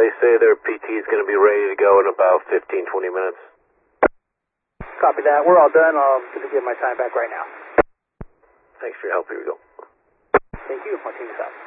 They say their PT is going to be ready to go in about 15, 20 minutes. Copy that. We're all done. I'm going to give my time back right now. Thanks for your help. Here we go. Thank you. I'll take this out.